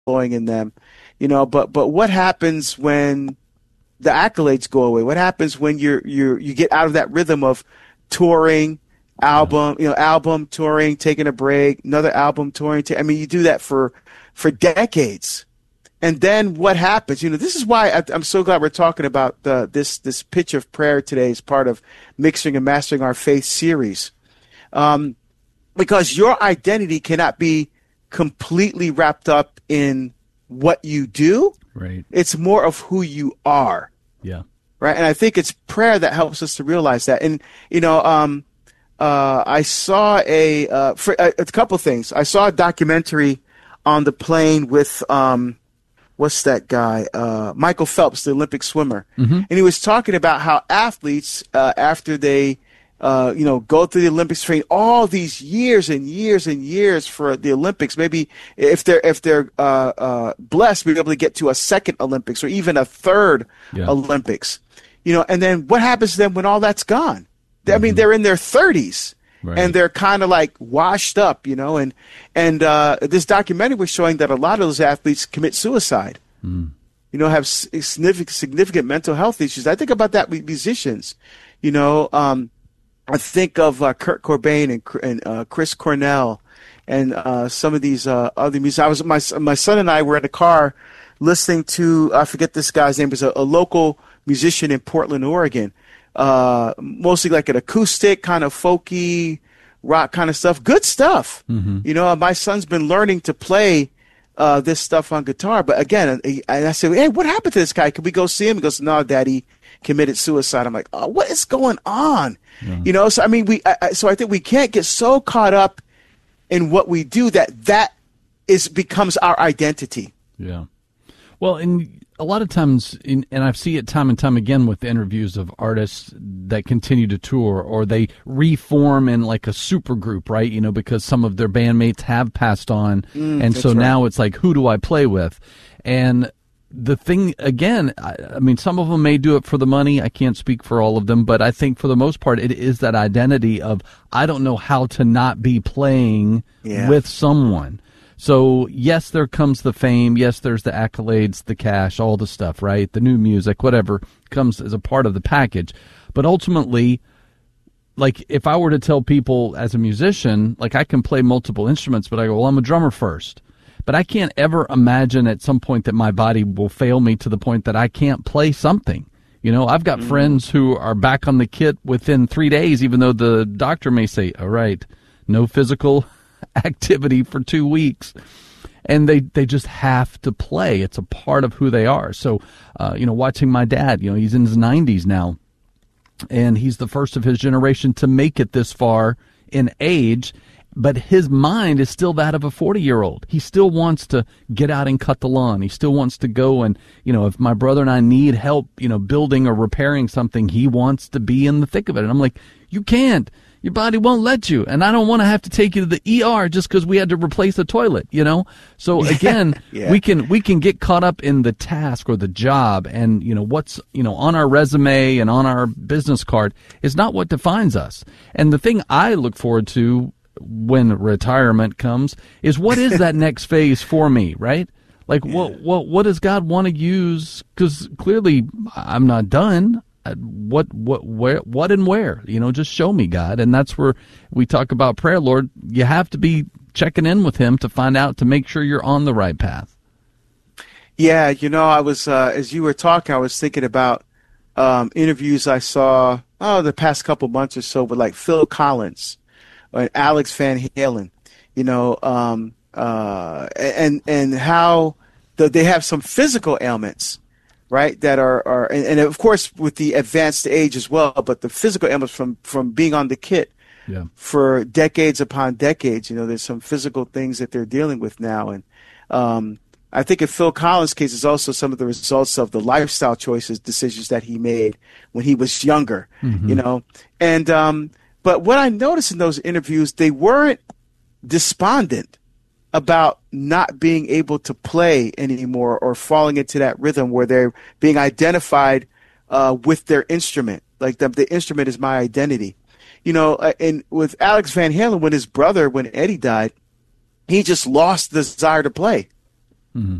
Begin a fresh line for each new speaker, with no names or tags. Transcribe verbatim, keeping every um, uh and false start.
flowing in them, you know. But but what happens when the accolades go away? What happens when you're you're you get out of that rhythm of touring, album, you know, album touring, taking a break, another album touring? I mean, you do that for for decades, and then what happens? You know, this is why I, I'm so glad we're talking about the, this this pitch of prayer today as part of Mixing and Mastering Our Faith series, um, because your identity cannot be completely wrapped up in what you do.
Right.
It's more of who you are.
Yeah.
Right. And I think it's prayer that helps us to realize that. And, you know, um, uh, I saw a, uh, for, a, a couple things. I saw a documentary on the plane with, um, what's that guy? Uh, Michael Phelps, the Olympic swimmer. Mm-hmm. And he was talking about how athletes, uh, after they, Uh, you know, go through the Olympics, train all these years and years and years for the Olympics. Maybe if they're if they're uh, uh, blessed, be able to get to a second Olympics or even a third yeah. Olympics. You know, and then what happens to them when all that's gone? Mm-hmm. I mean, they're in their thirties right. and they're kind of like washed up. You know, and and uh, this documentary was showing that a lot of those athletes commit suicide. Mm. You know, have significant significant mental health issues. I think about that with musicians. You know. Um, I think of uh, Kurt Cobain and, and uh, Chris Cornell and uh, some of these uh, other musicians. I was my my son and I were in a car listening to, I forget this guy's name, it was a, a local musician in Portland, Oregon. Uh, mostly like an acoustic kind of folky rock kind of stuff. Good stuff. Mm-hmm. You know, my son's been learning to play uh, this stuff on guitar. But again, and I said, hey, what happened to this guy? Can we go see him? He goes, no, Daddy committed suicide. I'm like, oh, what is going on? Yeah. You know, so I mean, we. I, so I think we can't get so caught up in what we do that that is becomes our identity.
Yeah. Well, and a lot of times, in, and I see it time and time again with interviews of artists that continue to tour, or they reform in like a super group, right? You know, because some of their bandmates have passed on, mm, and so right. now it's like, who do I play with? And the thing, again, I, I mean, some of them may do it for the money. I can't speak for all of them, but I think for the most part, it is that identity of, I don't know how to not be playing yeah. with someone. So, yes, there comes the fame. Yes, there's the accolades, the cash, all the stuff, right? The new music, whatever comes as a part of the package. But ultimately, like, if I were to tell people as a musician, like, I can play multiple instruments, but I go, well, I'm a drummer first. But I can't ever imagine at some point that my body will fail me to the point that I can't play something. You know, I've got mm. friends who are back on the kit within three days, even though the doctor may say, all right, no physical activity for two weeks. And they, they just have to play. It's a part of who they are. So, uh, you know, watching my dad, you know, he's in his nineties now, and he's the first of his generation to make it this far in age. But his mind is still that of a forty-year-old. He still wants to get out and cut the lawn. He still wants to go and, you know, if my brother and I need help, you know, building or repairing something, he wants to be in the thick of it. And I'm like, you can't. Your body won't let you. And I don't want to have to take you to the E R just because we had to replace a toilet, you know? So, again, yeah. we can we can get caught up in the task or the job, and, you know, what's, you know, on our resume and on our business card is not what defines us. And the thing I look forward to when retirement comes is, what is that next phase for me, right? Like, yeah. what, what, what does God want to use? Because clearly I'm not done. What, what, where, what and where, you know, just show me, God. And that's where we talk about prayer, Lord. You have to be checking in with him to find out, to make sure you're on the right path.
Yeah. You know, I was, uh, as you were talking, I was thinking about um, interviews I saw, oh, the past couple months or so with like Phil Collins or Alex Van Halen, you know, um, uh, and, and how the, they have some physical ailments, right, that are, are and, and of course with the advanced age as well, but the physical ailments from, from being on the kit yeah. for decades upon decades, you know, there's some physical things that they're dealing with now. And um, I think in Phil Collins' case is also some of the results of the lifestyle choices, decisions that he made when he was younger, mm-hmm. you know. And um, but what I noticed in those interviews, they weren't despondent about not being able to play anymore or falling into that rhythm where they're being identified uh, with their instrument. Like the, the instrument is my identity. You know, and with Alex Van Halen, when his brother, when Eddie died, he just lost the desire to play.
Mm-hmm.